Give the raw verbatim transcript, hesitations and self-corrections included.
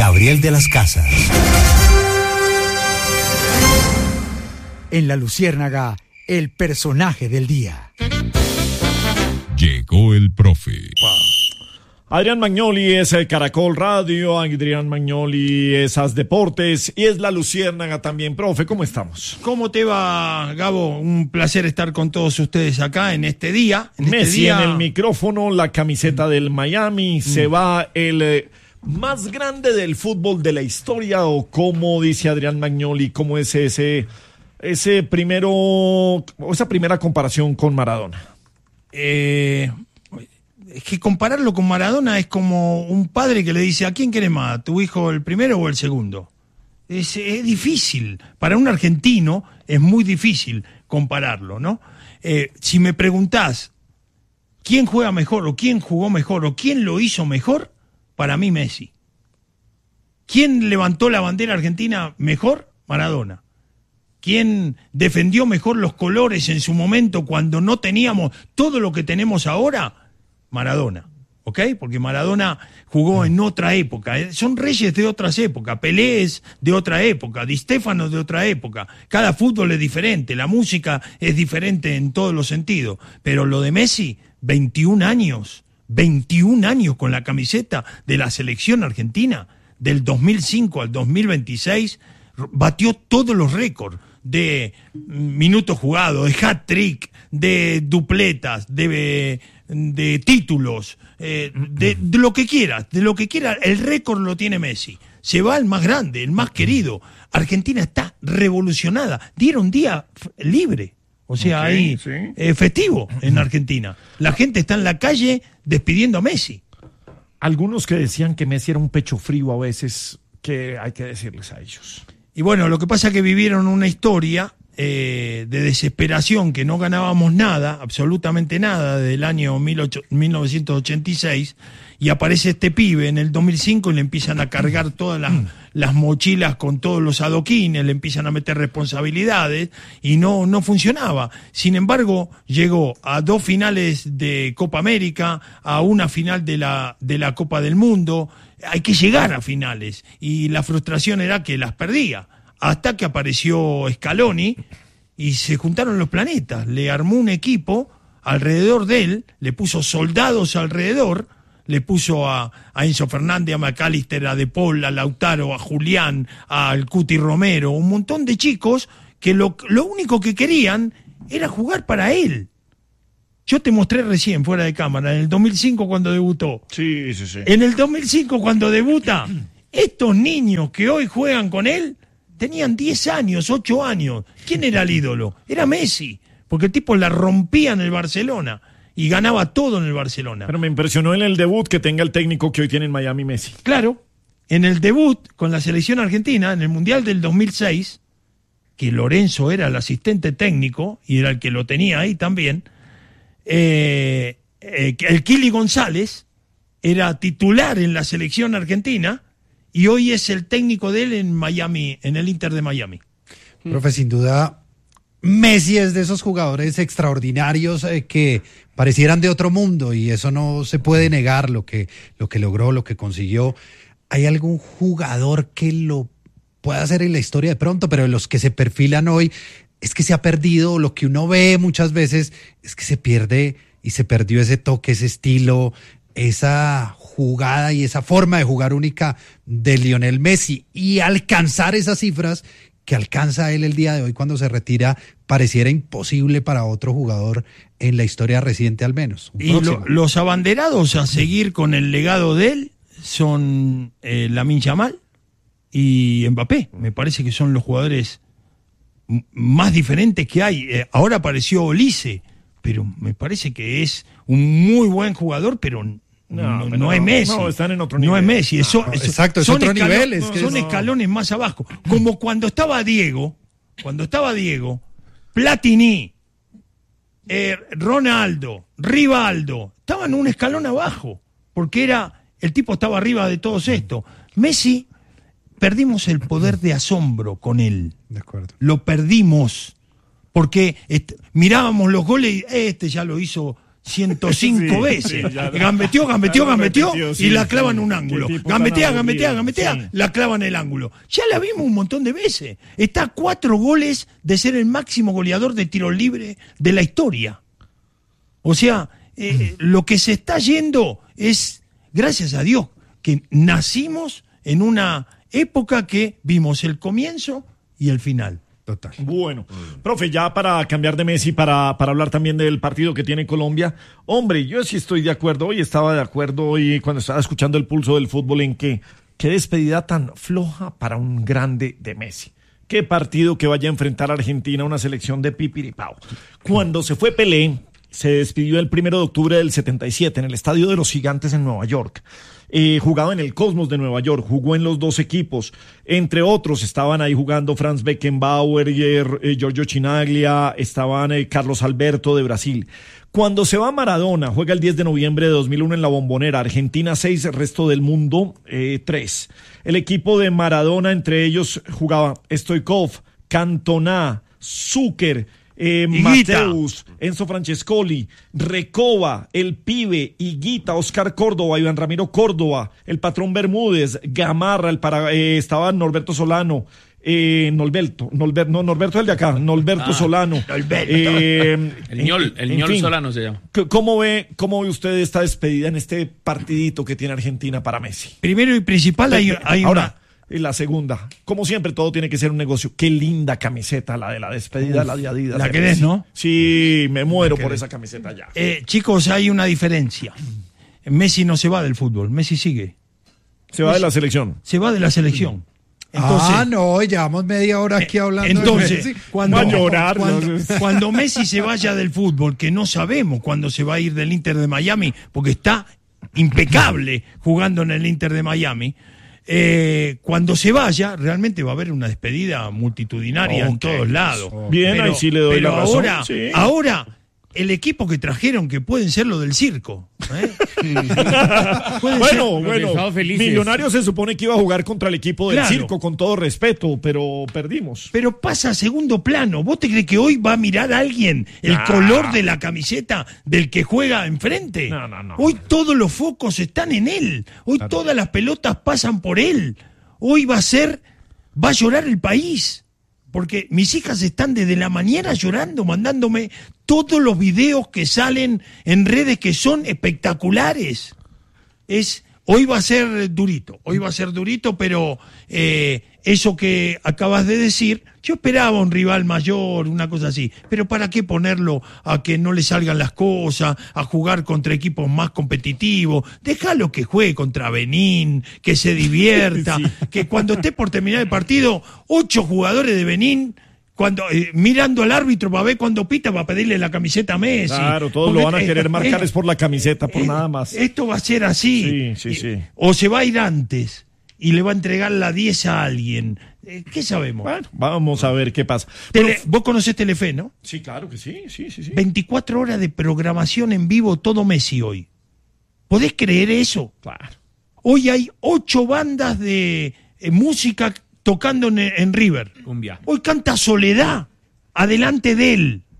Gabriel de las Casas. En La Luciérnaga, el personaje del día. Llegó el profe. Wow. Adrián Magnoli es el Caracol Radio, Adrián Magnoli es As Deportes y es La Luciérnaga también. Profe, ¿cómo estamos? ¿Cómo te va, Gabo? Un placer estar con todos ustedes acá en este día. En Messi este día... en el micrófono, la camiseta del Miami, mm. se va el eh, más grande del fútbol de la historia, o cómo dice Adrián Magnoli, cómo es ese, ese primero, esa primera comparación con Maradona. Eh... Es que compararlo con Maradona es como un padre que le dice: ¿a quién querés más? ¿A tu hijo el primero o el segundo? Es, es difícil. Para un argentino es muy difícil compararlo, ¿no? Eh, si me preguntás quién juega mejor o quién jugó mejor o quién lo hizo mejor, para mí Messi. ¿Quién levantó la bandera argentina mejor? Maradona. ¿Quién defendió mejor los colores en su momento cuando no teníamos todo lo que tenemos ahora? Maradona, ¿ok? Porque Maradona jugó en otra época, ¿eh? Son reyes de otras épocas, Pelé es de otra época, Di Stéfano de otra época, cada fútbol es diferente, la música es diferente en todos los sentidos, pero lo de Messi, veintiún años, veintiún años con la camiseta de la selección argentina, del dos mil cinco al dos mil veintiséis, batió todos los récords de minutos jugados, de hat-trick, de dupletas, de... de títulos, eh, de, de lo que quieras, de lo que quiera, el récord lo tiene Messi. Se va el más grande, el más querido. Argentina está revolucionada. Dieron día f- libre, o sea, okay, hay sí. eh, festivo en Argentina. La gente está en la calle despidiendo a Messi. Algunos que decían que Messi era un pecho frío a veces, que hay que decirles a ellos. Y bueno, lo que pasa es que vivieron una historia Eh, de desesperación, que no ganábamos nada, absolutamente nada, desde el año mil novecientos ochenta y seis, y aparece este pibe en el dos mil cinco y le empiezan a cargar todas las, las mochilas con todos los adoquines, le empiezan a meter responsabilidades, y no, no funcionaba. Sin embargo, llegó a dos finales de Copa América, a una final de la, de la Copa del Mundo. Hay que llegar a finales, y la frustración era que las perdía. Hasta que apareció Scaloni y se juntaron los planetas. Le armó un equipo alrededor de él, le puso soldados alrededor, le puso a, a Enzo Fernández, a McAllister, a De Paul, a Lautaro, a Julián, al Cuti Romero, un montón de chicos que lo, lo único que querían era jugar para él. Yo te mostré recién, fuera de cámara, en el dos mil cinco cuando debutó. Sí, sí, sí. En el dos mil cinco cuando debuta, estos niños que hoy juegan con él tenían diez años, ocho años. ¿Quién era el ídolo? Era Messi, porque el tipo la rompía en el Barcelona y ganaba todo en el Barcelona. Pero me impresionó en el debut que tenga el técnico que hoy tiene en Miami, Messi. Claro, en el debut con la selección argentina, en el Mundial del dos mil seis, que Lorenzo era el asistente técnico y era el que lo tenía ahí también, eh, eh, el Kili González era titular en la selección argentina, y hoy es el técnico de él en Miami, en el Inter de Miami. Profe, sin duda, Messi es de esos jugadores extraordinarios eh, que parecieran de otro mundo, y eso no se puede negar, lo que, lo que logró, lo que consiguió. ¿Hay algún jugador que lo pueda hacer en la historia de pronto, pero de los que se perfilan hoy, es que se ha perdido? Lo que uno ve muchas veces es que se pierde y se perdió ese toque, ese estilo, esa jugada y esa forma de jugar única de Lionel Messi, y alcanzar esas cifras que alcanza él el día de hoy cuando se retira pareciera imposible para otro jugador en la historia reciente, al menos. Y lo, los abanderados a seguir con el legado de él son eh, Lamine Yamal y Mbappé. Me parece que son los jugadores m- más diferentes que hay. Eh, ahora apareció Olise, pero me parece que es un muy buen jugador, pero no, no, no, no es Messi. No, están en otro nivel. No es Messi. Eso, no, eso, exacto, es son otro escalo- nivel. Es que son es, escalones no. más abajo. Como cuando estaba Diego, cuando estaba Diego, Platini, eh, Ronaldo, Rivaldo, estaban un escalón abajo, porque era el tipo estaba arriba de todos estos. Messi, perdimos el poder de asombro con él. De acuerdo. Lo perdimos, porque est- mirábamos los goles y este ya lo hizo ciento cinco Sí, veces. sí, ya- gambeteó, gambeteó, ya lo gambeteó repitió, sí, y la sí. clava en un Qué ángulo. tipo Gambetea, tan gambetea, aburrido, gambetea, sí. la clava en el ángulo. Ya la vimos un montón de veces. Está a cuatro goles de ser el máximo goleador de tiro libre de la historia. O sea, eh, lo que se está yendo es, gracias a Dios, que nacimos en una época que vimos el comienzo y el final. Total. Bueno, profe, ya para cambiar de Messi, para, para hablar también del partido que tiene Colombia, hombre, yo sí estoy de acuerdo, hoy estaba de acuerdo hoy cuando estaba escuchando el pulso del fútbol en que qué despedida tan floja para un grande de Messi. Qué partido que vaya a enfrentar a Argentina, una selección de pipiripao. Cuando se fue Pelé, se despidió el primero de octubre del setenta y siete en el Estadio de los Gigantes en Nueva York. Eh, jugaba en el Cosmos de Nueva York, jugó en los dos equipos, entre otros estaban ahí jugando Franz Beckenbauer, eh, Giorgio Chinaglia, estaban eh, Carlos Alberto de Brasil. Cuando se va Maradona, juega el diez de noviembre de dos mil uno en la Bombonera, Argentina seis, resto del mundo eh, tres. El equipo de Maradona, entre ellos jugaba Stoichkov, Cantona, Zucker, Eh, Mateus, Enzo Francescoli, Recoba, El Pibe, Higuita, Oscar Córdoba, Iván Ramiro Córdoba, el Patrón Bermúdez, Gamarra, el para, eh, estaba Norberto Solano, eh, Norberto, Norber, no, Norberto es el de acá, Norberto Ah, Solano. Norberto. Eh, El ñol, el en ñol fin, Solano se llama. ¿Cómo ve, ¿Cómo ve usted esta despedida en este partidito que tiene Argentina para Messi? Primero y principal hay, hay Ahora, una... y la segunda, como siempre, todo tiene que ser un negocio. Qué linda camiseta la de la despedida, Uf, la de Adidas. la de querés, Messi. ¿no? Sí, me muero por querés. esa camiseta ya. Eh, chicos, hay una diferencia. Messi no se va del fútbol, Messi sigue. Se va de la selección. Se va de la selección. Entonces, ah, no, llevamos media hora aquí hablando entonces, de Messi. cuando, Va a llorar, cuando, ¿no? cuando Messi se vaya del fútbol, que no sabemos cuándo se va a ir del Inter de Miami, porque está impecable jugando en el Inter de Miami, eh, cuando se vaya, realmente va a haber una despedida multitudinaria en Ok. todos lados. Bien, pero, ahí sí le doy pero la razón, ahora, sí. ahora, el equipo que trajeron, que pueden ser lo del circo. ¿eh? Pueden Bueno, ser- bueno, pensados felices. Millonarios se supone que iba a jugar contra el equipo del Claro. circo, con todo respeto, pero perdimos. Pero pasa a segundo plano. ¿Vos te crees que hoy va a mirar a alguien el No. color de la camiseta del que juega enfrente? No, no, no. Hoy todos los focos están en él. Hoy todas las pelotas pasan por él. Hoy va a ser, va a llorar el país. Porque mis hijas están desde la mañana llorando, mandándome todos los videos que salen en redes que son espectaculares. Es, hoy va a ser durito, hoy va a ser durito, pero eh, eso que acabas de decir, yo esperaba un rival mayor, una cosa así, pero ¿para qué ponerlo a que no le salgan las cosas, a jugar contra equipos más competitivos? Déjalo que juegue contra Benín, que se divierta, Sí. que cuando esté por terminar el partido, ocho jugadores de Benín, cuando eh, mirando al árbitro para ver cuando pita, para pedirle la camiseta a Messi. Claro, todos Porque, lo van a eh, querer marcar eh, es por la camiseta, por eh, nada más. Esto va a ser así. Sí, sí, Y- sí. O se va a ir antes y le va a entregar la diez a alguien. Eh, ¿Qué sabemos? Bueno, vamos a ver qué pasa. Tele- Pero- Vos conocés Telefe, ¿no? sí, claro que sí, sí, sí, sí. veinticuatro horas de programación en vivo todo Messi hoy. ¿Podés creer eso? Claro. Hoy hay ocho bandas de eh, música tocando en, en River. Cumbia. Hoy canta Soledad, adelante de él.